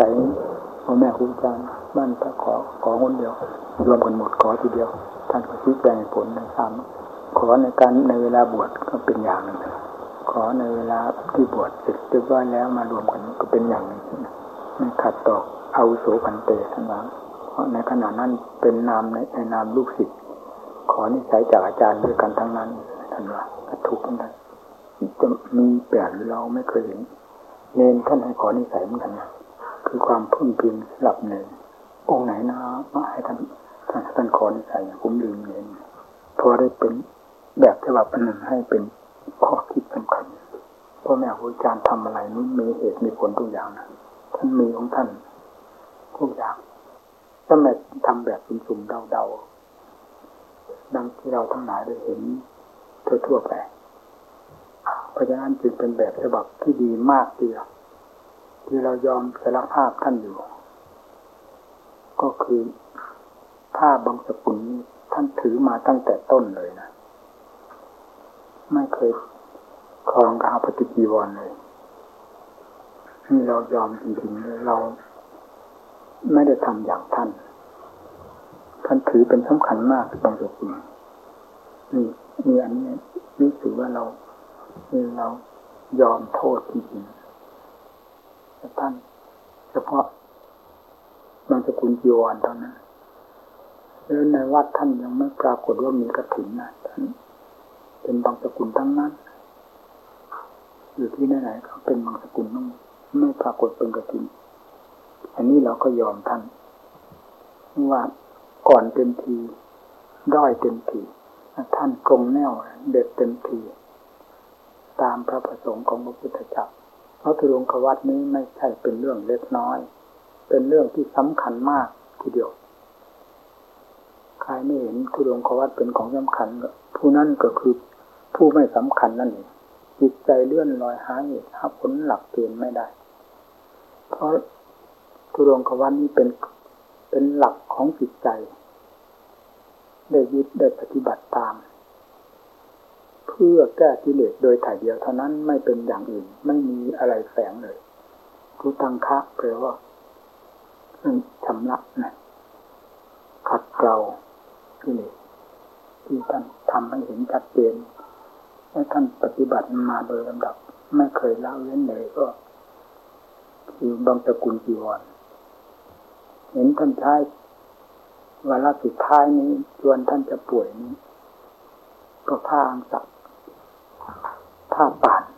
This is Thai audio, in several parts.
สัยพ่อแม่ครูอาจารย์บ้านถ้าขอคนเดียวรวมกันหมดขอทีเดียวท่านก็ชี้แจงผลในธรรมขอในเวลาบวชก็เป็นอย่างหนึ่งขอในเวลาที่บวชเสร็จเรียบร้อยแล้วมารวมกันก็เป็นอย่างหนึ่งไม่ขัดต่ออาวุโสพันเตท่านว่าเพราะในขณะนั้นเป็นนามในนามลูกศิษย์ขอนิสัยจากอาจารย์ด้วยกันทั้งนั้นท่านว่าถูกทั้งนั้นจะมีแปลกเราไม่เคยเห็นเนนท่านให้ขอนิสัยเหมือนกันนะคือความพึ่งพิงสลับเนนองค์ไหนนะมาให้ท่านขอนิสัยผมลืมเนนพอได้เป็นแบบฉบับหนึ่งให้เป็นข้อคิดสำคัญพ่อแม่ครูอาจารย์ทำอะไรนี้มีเหตุมีผลทุกอย่างนะท่านมีของท่านทุกอย่างถ้าไม่ทำแบบสุ่มๆเดาๆดังที่เราทั้งหลายได้เห็นทั่วๆไปเพราะฉะนั้นจึงเป็นแบบฉบับที่ดีมากทีเดียวที่เรายอมสารภาพท่านอยู่ก็คือผ้าบางสกุลนี้ท่านถือมาตั้งแต่ต้นเลยนะไม่เคยครองกาปฏิจีวรเลยนี่เรายอมจริงๆเลยเราไม่ได้ทำอย่างท่านถือเป็นสำคัญมากบางสกุลนี่อันนี้รู้สึกว่าเรายอมโทษจริงๆแต่ท่านเฉพาะบางสกุลจีวรเท่านั้นแล้วในวัดท่านยังไม่ปรากฏว่ามีกฐินนะท่านเป็นบางสกุลทั้งนั้นอยู่ที่ไหนๆก็เป็นบางสกุลไม่ปรากฏเป็นกฐินอันนี้เราก็ยอมท่านว่าก่อนเต็มทีด้อยเต็มทีท่านคงแน่วเด็ดเต็มทีตามพระประสงค์ของพระพุทธเจ้าเพราะธุดงควัตรนี้ไม่ใช่เป็นเรื่องเล็กน้อยเป็นเรื่องที่สำคัญมากทีเดียวใครไม่เห็นธุดงควัตรเป็นของสำคัญผู้นั้นก็คือผู้ไม่สำคัญนั่นเองจิตใจเลื่อนลอยหาเหตุหาผลหลักเกณฑ์ไม่ได้เพราะธุดงควัตรนี้เป็นหลักของจิตใจได้ยึดได้ปฏิบัติตามเพื่อแก้กิเลสโดยถ่ายเดียวเท่านั้นไม่เป็นอย่างอื่นไม่มีอะไรแฝงเลยทุตังคะแปลว่าชำระนะขัดเกลากิเลสที่ท่านทำให้เห็นชัดเจนและท่านปฏิบัติมาโดยลำดับไม่เคยละเว้นเลยก็คือบางสกุลจีวรเห็นท่านใช้วาระสุดท้ายนี้จวนท่านจะป่วยนี้ก็ผ้าอังสะผ้าป่าน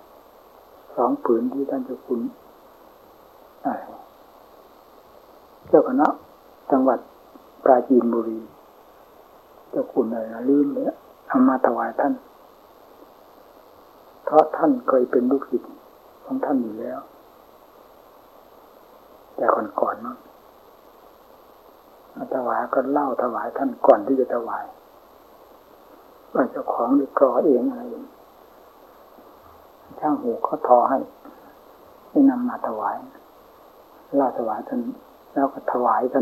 2 ผืนที่ท่านจะคุณเจ้าคณะจังหวัดปราจีนบุรีเจ้าคุณอะไรนะลืมเลยเอามาถวายท่านเพราะท่านเคยเป็นลูกศิษย์ของท่านอยู่แล้วแต่ก่อนๆเนาะถวายก็เล่าถวายท่านก่อนที่จะถวายว่าเจ้าของได้กรอเองอะไรช่างหูเขาทอให้นำมาถวายเล่าถวายท่านแล้วก็ถวายท่าน